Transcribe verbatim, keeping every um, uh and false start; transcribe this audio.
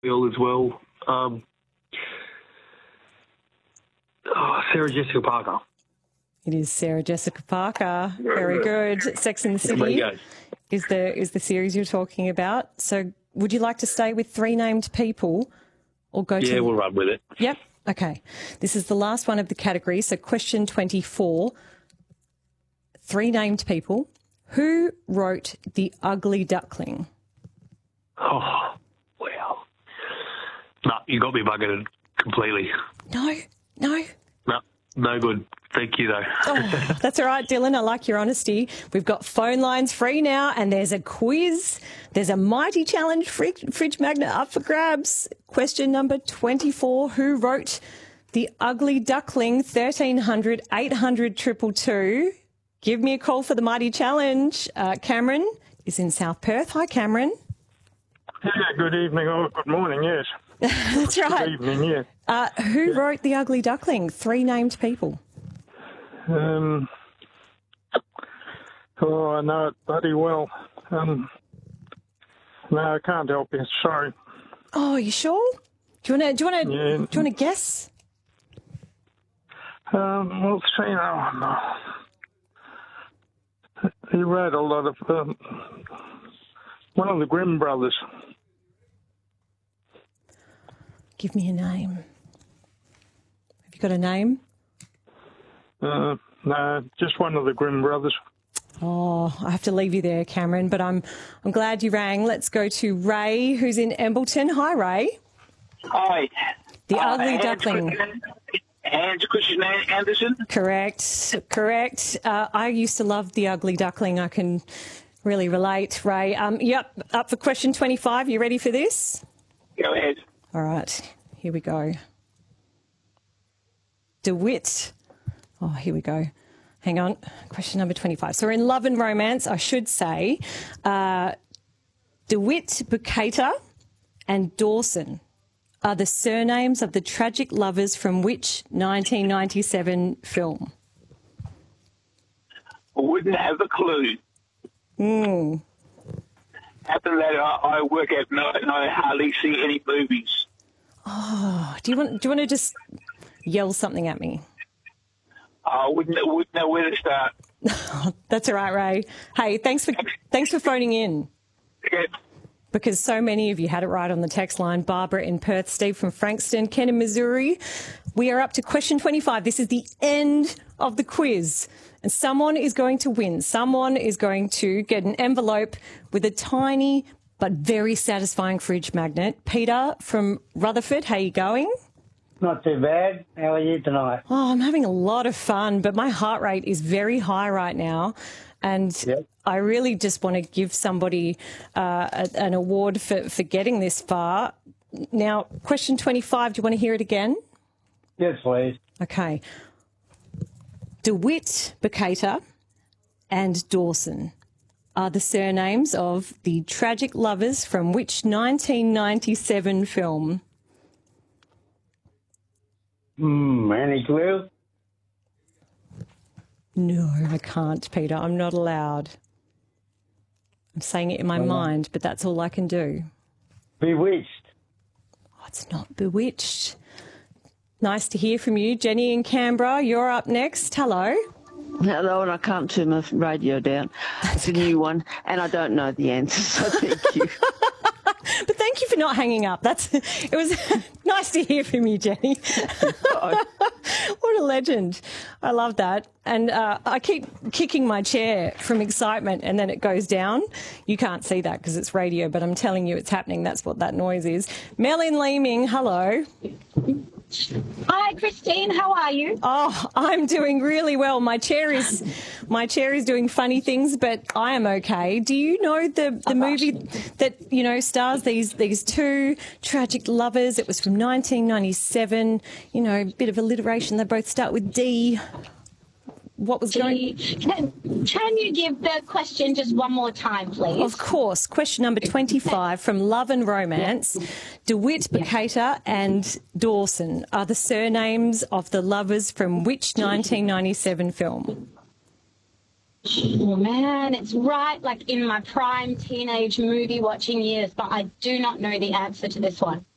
Bill as well. Um, oh, Sarah Jessica Parker. It is Sarah Jessica Parker. Very good. Sex and the City is the is the series you're talking about. So would you like to stay with three named people or go yeah, to... Yeah, we'll run with it. Yep. Okay. This is the last one of the category. So question twenty-four. Three named people. Who wrote The Ugly Duckling? Oh, wow. No, you got me buggered completely. No, no. No, no good. Thank you, though. Oh, that's all right, Dylan. I like your honesty. We've got phone lines free now, and there's a quiz. There's a mighty challenge fridge, fridge magnet up for grabs. Question number twenty-four. Who wrote The Ugly Duckling? thirteen hundred, eight hundred, two two two. Give me a call for the mighty challenge. Uh, Cameron is in South Perth. Hi, Cameron. Yeah, good evening or good morning, yes. That's right. Good evening, yeah. Uh, who yeah. wrote The Ugly Duckling? Three named people. Um, oh, I know it bloody well. Um, no, I can't help you. Sorry. Oh, you sure? Do you want to? Do you want to? Yeah. Do you want to guess? Um, well, see, no, no. He wrote a lot of um, one of the Grimm brothers. Give me a name. Have you got a name? Uh, no, just one of the Grimm brothers. Oh, I have to leave you there, Cameron, but I'm I'm glad you rang. Let's go to Ray, who's in Embleton. Hi, Ray. Hi. The uh, Ugly Hans Duckling. Christian, Hans Christian Andersen. Correct, correct. Uh, I used to love The Ugly Duckling. I can really relate, Ray. Um, yep, up for question twenty-five. You ready for this? Go ahead. All right, here we go. DeWitt. Oh, here we go. Hang on. Question number twenty-five. So we're in Love and Romance, I should say. Uh, DeWitt, Bukater and Dawson are the surnames of the tragic lovers from which nineteen ninety-seven film? I wouldn't have a clue. Hmm. Happen that I, I work at night and I hardly see any movies. Oh, do you want? Do you want to just yell something at me? I wouldn't, wouldn't know where to start. That's all right, Ray. Hey, thanks for thanks for phoning in. Okay. Because so many of you had it right on the text line. Barbara in Perth, Steve from Frankston, Ken in Missouri. We are up to question twenty-five. This is the end of the quiz. And someone is going to win. Someone is going to get an envelope with a tiny but very satisfying fridge magnet. Peter from Rutherford, how are you going? Not too bad. How are you tonight? Oh, I'm having a lot of fun, but my heart rate is very high right now. And yep. I really just want to give somebody uh, a, an award for, for getting this far. Now, question twenty-five, do you want to hear it again? Yes, please. Okay. DeWitt, Bukater and Dawson are the surnames of the tragic lovers from which nineteen ninety-seven film? Hmm, any clue? No, I can't, Peter. I'm not allowed. I'm saying it in my oh. mind, but that's all I can do. Bewitched. Oh, it's not Bewitched. Nice to hear from you. Jenny in Canberra, you're up next. Hello. Hello, and I can't turn my radio down. That's it's a okay. new one, and I don't know the answer, so thank you. But thank you for not hanging up. That's it was nice to hear from you, Jenny. What a legend. I love that. And uh, I keep kicking my chair from excitement and then it goes down. You can't see that because it's radio, but I'm telling you it's happening. That's what that noise is. Mel in Leeming, hello. Hi, Christine. How are you? Oh, I'm doing really well. My chair is my chair is doing funny things, but I am okay. Do you know the, the movie that, you know, stars these these two tragic lovers? It was from nineteen ninety-seven. You know, a bit of alliteration. They both start with D. What was going? Can, can you give the question just one more time, please? Of course. Question number twenty-five from Love and Romance. Yeah. DeWitt, Bukater yeah. and Dawson are the surnames of the lovers from which nineteen ninety-seven film? Oh, man, it's right like in my prime teenage movie watching years, but I do not know the answer to this one.